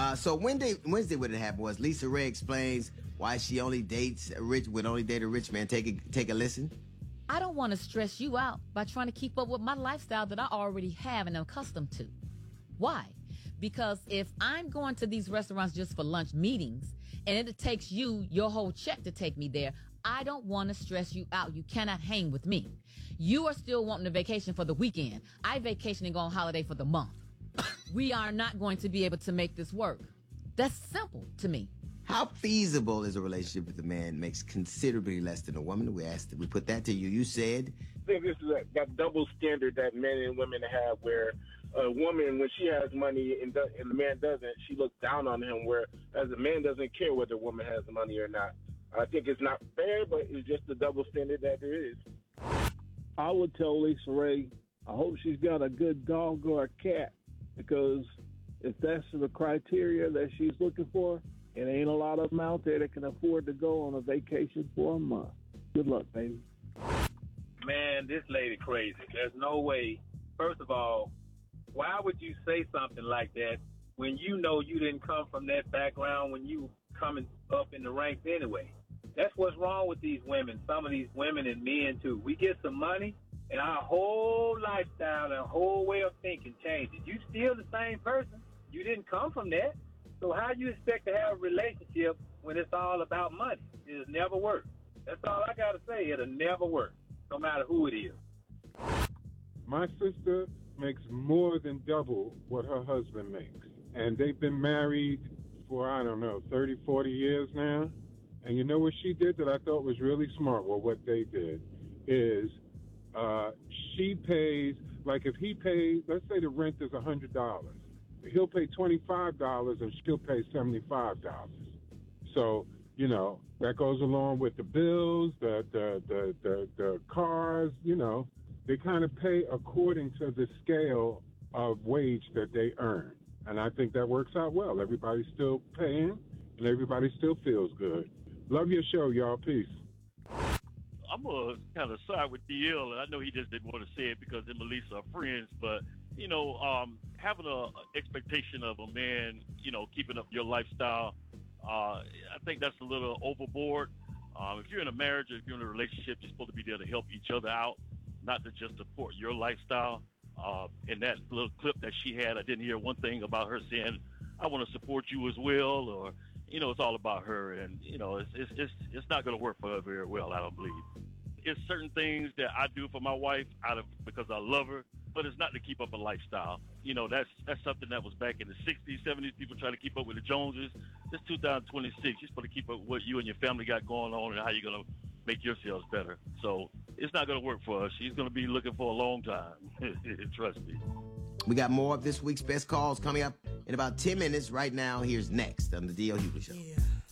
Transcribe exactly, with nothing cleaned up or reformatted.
Uh, so Wednesday, Wednesday, what had happened was Lisa Ray explains why she only dates a rich, would only date a rich man. Take a, take a listen. I don't want to stress you out by trying to keep up with my lifestyle that I already have and am accustomed to. Why? Because if I'm going to these restaurants just for lunch meetings and it takes you your whole check to take me there, I don't want to stress you out. You cannot hang with me. You are still wanting a vacation for the weekend. I vacation and go on holiday for the month. We are not going to be able to make this work. That's simple to me. How feasible is a relationship if the man makes considerably less than a woman? We asked, we put that to you. You said, I think this is that, that double standard that men and women have, where a woman, when she has money and, do, and the man doesn't, she looks down on him, whereas a man doesn't care whether a woman has money or not. I think it's not fair, but it's just the double standard that there is. I would tell Lisa Ray, I hope she's got a good dog or a cat, because if that's the criteria that she's looking for, it ain't a lot of them out there that can afford to go on a vacation for a month. Good luck, baby. Man, this lady crazy. There's no way. First of all, why would you say something like that when you know you didn't come from that background when you coming up in the ranks anyway? That's what's wrong with these women, some of these women and men too. We get some money and our whole lifestyle and whole way of thinking changes. You still the same person. You didn't come from that. So how do you expect to have a relationship when it's all about money? It'll never work. That's all I got to say. It'll never work, no matter who it is. My sister makes more than double what her husband makes. And they've been married for, I don't know, thirty, forty years now. And you know what she did that I thought was really smart? Well, what they did is uh, she pays, like if he pays, let's say the rent is one hundred dollars. He'll pay twenty-five dollars and she'll pay seventy-five dollars. So, you know, that goes along with the bills, the the the the, the cars, you know. They kind of pay according to the scale of wage that they earn. And I think that works out well. Everybody's still paying and everybody still feels good. Love your show, y'all. Peace. I'm going to kind of side with D L, and I know he just didn't want to say it because him and Lisa are friends, but, you know, um, having an expectation of a man, you know, keeping up your lifestyle, uh, I think that's a little overboard. Um, if you're in a marriage or if you're in a relationship, you're supposed to be there to help each other out, not to just support your lifestyle. Uh, in that little clip that she had, I didn't hear one thing about her saying, I want to support you as well, or, you know, it's all about her. And, you know, it's it's it's, it's not going to work for her very well, I don't believe. It's certain things that I do for my wife out of because I love her, but it's not to keep up a lifestyle. You know, that's that's something that was back in the sixties, seventies, people trying to keep up with the Joneses. It's two thousand twenty-six. You're supposed to keep up with what you and your family got going on and how you're going to make yourselves better. So it's not going to work for her. She's going to be looking for a long time. Trust me. We got more of this week's best calls coming up in about ten minutes. Right now, here's Next on the D L Hughley Show. Yeah.